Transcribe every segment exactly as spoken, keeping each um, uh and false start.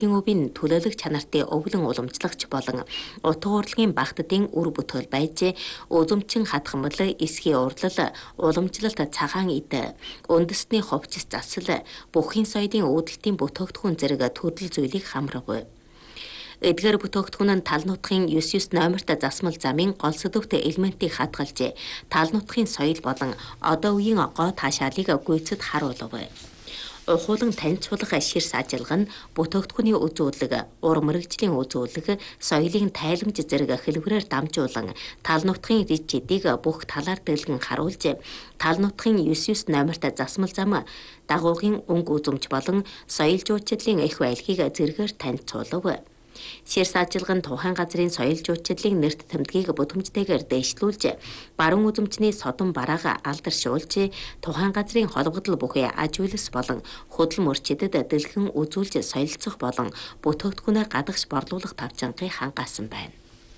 эдийн өвийн төлөөлөх чанартай өвлөн уламжлагч болон утга урлагийн багтдын үр бүтээл байж үзэмчин хатгамал, эсхий урлал, уламжлалт цагаан ид, үндэсний хувцас засал, бүхий соёлын үүдэлтийн бүтээгдэхүүн зэрэг төрөл зүйлийг хамрав. Эдгээр бүтээгдэхүүн нь тал нутгийн девять девять номерт засмал замын гол сэдвт элементийг хадгалж, тал нутгийн соёл болон одоо үеийн гоо таашаалыг гүйцэд харуулв. Ухуулан танилцуулах ширс ажиллага нь бүтээгдэхүүний үзүүлэг, ур мэрэгжлийн үзүүлэг, соёлын тайламж зэрэг хэлбэрээр дамжуулан тал нутгийн ричидийг бүх талаар дэлгэн харуулж, тал нутгийн девять девять номерт засмал зам дагуугийн өнгө үзэмж болон соёл жуулчлалын их байлгийг зэргээр танилцуулв. Ширс ажиллага нь тухайн газрын соёл жуулчлалын нэрт тэмдгийг бүтээмжтэйгээр дэвшлүүлж, баруун үзэмжний содон бараага алдаршуулж, тухайн газрын холбогдол бүхий аж үйлс болон хөдөл мөрчидөд дэлгэн үзүүлж соёлцох болон бүтээгдэхүүнээ гадагш борлуулах тавчангаыг хангаасан байна.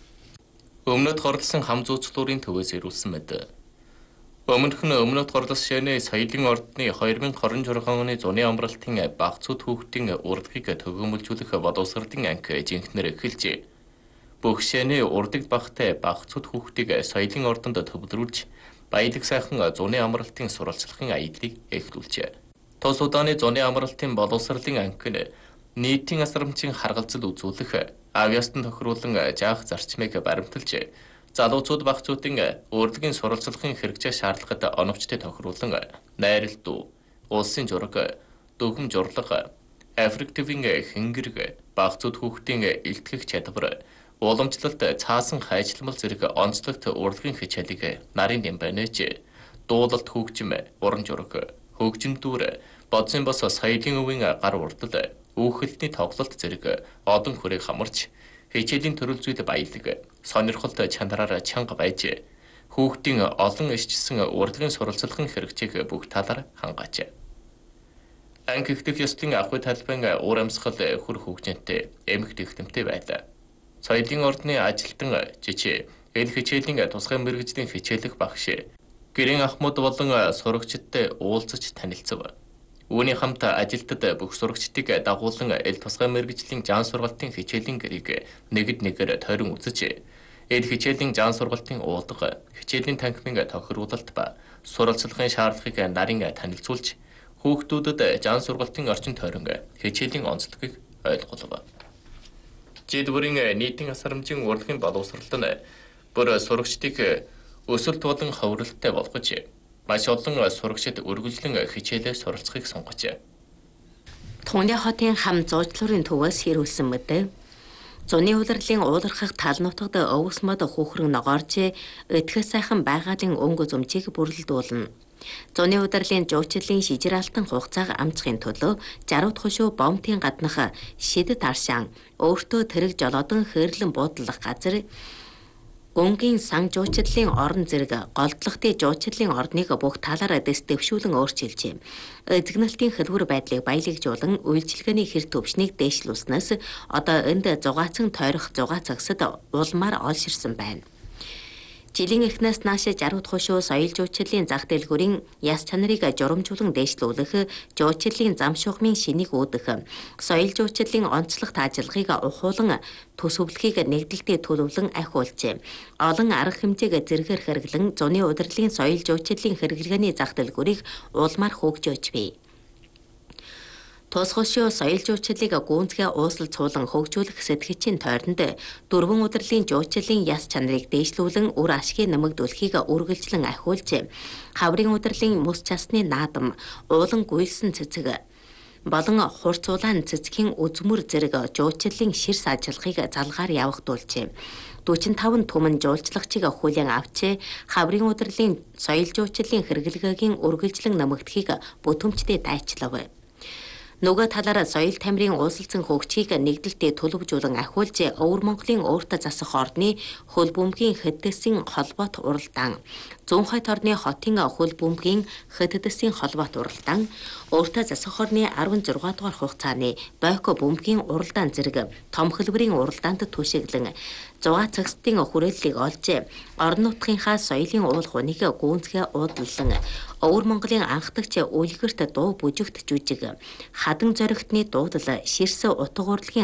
Өмнөд горлсон хам зуучлуурын төвөөс ирүүлсэн мэд. Өмнөх нь өмнөд горлос шэнэ соёлын ордны две тысячи двадцать шесть оны зуны амралтын багцуд хүүхдийн урдгийг төгөөмөлжүүлэх боловсролын анги жинхнэр эхэлжээ. Бүх шэнэ урдэгд багтай багцуд хүүхдийг соёлын ордонд төвлөрүүлж, баялаг сайхан зуны амралтын сурвалжлагын аяллыг эхлүүлжээ. Тус удааны зуны амралтын боловсролын анги нь нийтийн асрамжийн харгалзал үзүүлэх, авьяастан тохируулан жаах зарчмыг баримталж, залуучууд багцуудын урлагийн сурвалжлагын хэрэгжих шаардлагад оновчтой тохируулан найрал дуу, улсын жураг, дөгөм журлаг, Африк твийн хэнгэрэг, багцууд хүүхдийн илтгэх чадвар, уламжлалт цаасан хайжламал зэрэг онцлогт урлагийн хичээлийг нарын нэмбэнэж, дуулалт хөгжим, уран жураг, хөгжим дүүр, бодсын бос соёлын өвийн гар урдал, үүхэлтний тоглолт зэрэг олон хүрээг хамарч, хичээлийн төрөл зүйл баялаг, сонирхолт чанараар чанга байж, хүүхдийн олон ишчсэн урлагийн сурвалжлагын хэрэгжийг бүх талаар хангааж. Анги ихдэх ёслолын ахуй талбайн уур амьсгал хөр хөгжинтэй, эмх тэгтэмтэй байлаа. Соёлын ордны ажилтан жижиг, эл хичээлийн тусгай мэргэжлийн хичээлэх багш, гэрийн ахмад болон сурагчдтай уулзаж танилцв. Үүний хамт ажилтад бүх сурагчдыг дагуулan эл тусгай мэргэжлийн жаан сургалтын хичээлийн гэрийг нэгд нэгээр тойрон үзэж, эл хичээлийн жаан сургалтын уулга, хичээлийн танхимын тохируулалт ба сурвалжлагын шаардлагыг нарын танилцуулж, хүүхдүүдэд жаан сургалтын орчин тойрон хичээлийн онцлогийг ойлгуулв. Жид бүрийн нийтийн асрамжийн урлагийн боловсролт нь бүр сурагчдыг өсөлт болон ховролттой болгож, маш олон сурагчид үргэлжлэн хичээлээ суралцахыг сонгож. Тунгны хотын хам зуучлуурын төвөөс ирүүлсэн мэт. Зуны улирлын уулархах тал нутагт өвс мод хүүхрэн ногоорж, эдгээс сайхан байгалийн өнгө зөмжийг бүрлдүүлнэ. Зуны улирлын жуучлалын шижир алтан хугацааг амжихын төлөө жарууд хошуу бомтын гаднах шидэт аршаан, өөртөө тэрэг жолоодон хэрлэн буудлах газар, гүнгийн сан жуучлалын орон зэрэг голдлогтой жуучлалын орныг бүх талаараа дэс дэвшүүлэн өөрчилжээ. Эзэгнэлтийн хэлбэр байдлыг баялагжуулан үйлчилгээний хэр төвшнийг дээшлүүлснээс одоо энд зугаацсан тойрох зугаа цагсад улмаар олширсан байна. Жилийн эхнээс нааш жарууд хошуу соёл жуучлалын зах дэлгүүрийн яс чанарыг журамжуулан дээшлүүлэх, жуучлалын зам шугамын шинийг үүдэх, соёл жуучлалын онцлог ажиллагааг ухуулан төсөвлөхийг нэгдэлтэд төлөвлөн ахиулжээ. Олон арга хэмжээг зэрэгээр хэрэглэн зуны удирдлагын соёл жуучлалын хэрэглгээний зах дэлгүүрийг улмаар хөгжөөж бий. Тус хошуу соёл жуучлалыг гүнзгий уусал цуулан хөгжүүлэх сэтгэгчийн тойронд дөрвөн удирдлагын жуучлалын яс чанарыг дээшлүүлэн үр ашгийг нэмэгдүүлэхийг үргэлжлэн ахиулж, хаврын удирдлагын мөс часны наадам, уулан гуйлсан цэцэг болон хурцуулаан цэцгийн үзмөр зэрэг жуучлалын ширс ажиллахыг залгаар явагдуулжээ. forty-five түмэн жуулчлагчийг хүлээн авч, хаврын удирдлагын соёл жуучлалын хэрэглгээгийн үргэлжлэн нэмэгдэхийг бүтэмжтэй дайчлав. Нөгөө талаараа соёл тамирын уусалсан хөгжийг нэгдэлтэд төлөвжүүлэн ахиулж, Өвөр Монголын өөртөө засах ордны хөл бөмбөгийн хэддэсийн холбоот уралдаан, зүүн хойд орны хотын хөл бөмбөгийн хэддэсийн холбоот уралдаан, өөртөө засах орны sixteen дугаар хугацааны бойко бөмбөгийн уралдаан зэрэг том хэлбэрийн уралдаанд түшиглэн зугаа цагсдын хүрээллийг олж, орон нутгийнхаа соёлын уулах хүнийг гүнзгий уудлан Өвөр Монголын анхдагч үлгэрт дуу бүжигт жүжиг хадан зоригтны дуудлал ширс утга урлагийн